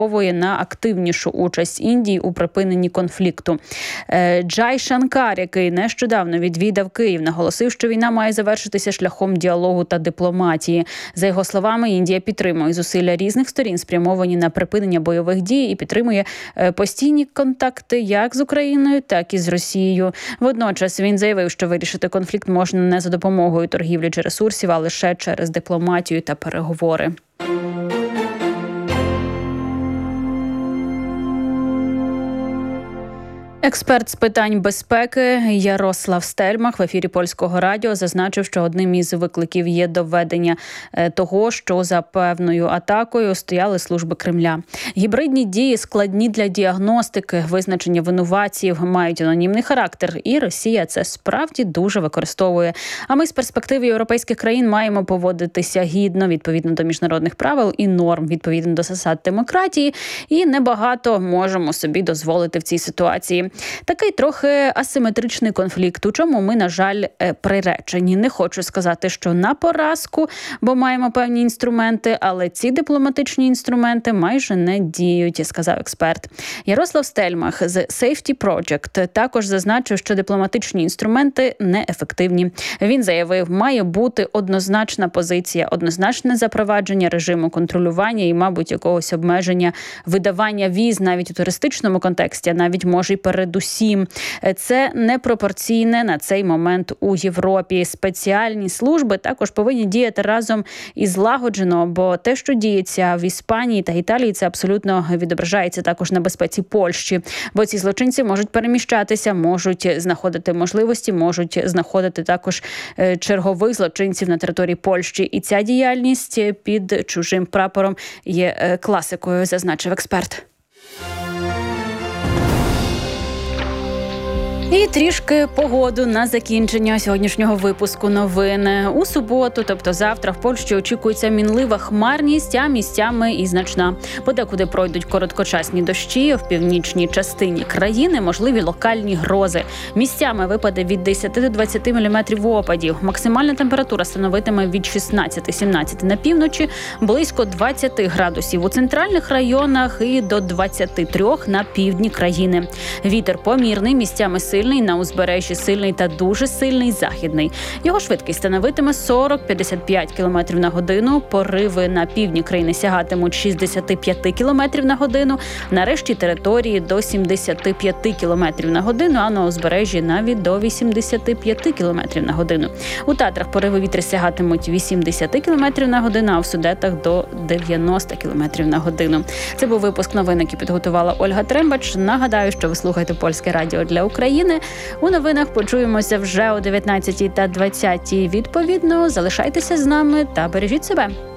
на активнішу участь Індії у припиненні конфлікту. Джай Шанкар, який нещодавно відвідав Київ, наголосив, що війна має завершитися шляхом діалогу та дипломатії. За його словами, Індія підтримує зусилля різних сторін, спрямовані на припинення бойових дій, і підтримує постійні контакти як з Україною, так і з Росією. Водночас він заявив, що вирішити конфлікт можна не за допомогою торгівлі чи ресурсів, а лише через дипломатію та переговори. Експерт з питань безпеки Ярослав Стельмах в ефірі Польського радіо зазначив, що одним із викликів є доведення того, що за певною атакою стояли служби Кремля. Гібридні дії складні для діагностики, визначення винуватців, мають анонімний характер, і Росія це справді дуже використовує. А ми з перспективи європейських країн маємо поводитися гідно, відповідно до міжнародних правил і норм, відповідно до засад демократії, і небагато можемо собі дозволити в цій ситуації. Такий трохи асиметричний конфлікт, у чому ми, на жаль, приречені. Не хочу сказати, що на поразку, бо маємо певні інструменти, але ці дипломатичні інструменти майже не діють, сказав експерт. Ярослав Стельмах з Safety Project також зазначив, що дипломатичні інструменти неефективні. Він заявив, має бути однозначна позиція, однозначне запровадження режиму контролювання і, мабуть, якогось обмеження видавання віз навіть у туристичному контексті, а навіть може й передусім. Це непропорційне на цей момент у Європі. Спеціальні служби також повинні діяти разом і злагоджено, бо те, що діється в Іспанії та Італії, це абсолютно відображається також на безпеці Польщі. Бо ці злочинці можуть переміщатися, можуть знаходити можливості, можуть знаходити також чергових злочинців на території Польщі. І ця діяльність під чужим прапором є класикою, зазначив експерт. І трішки погоду на закінчення сьогоднішнього випуску новин. У суботу, тобто завтра, в Польщі очікується мінлива хмарність, а місцями і значна. Подекуди пройдуть короткочасні дощі, в північній частині країни можливі локальні грози. Місцями випаде від 10 до 20 мм опадів. Максимальна температура становитиме від 16-17 на півночі, близько 20 градусів у центральних районах і до 23 на півдні країни. Вітер помірний, місцями сильний, на узбережжі сильний та дуже сильний західний. Його швидкість становитиме 40-55 км на годину. Пориви на півдні країни сягатимуть 65 км на годину. На решті території до 75 км на годину, а на узбережжі навіть до 85 км на годину. У Татрах пориви вітру сягатимуть 80 км на годину, а в Судетах до 90 км на годину. Це був випуск новин, який підготувала Ольга Трембач. Нагадаю, що ви слухаєте Польське радіо для України. У новинах почуємося вже о 19 та 20. Відповідно, залишайтеся з нами та бережіть себе.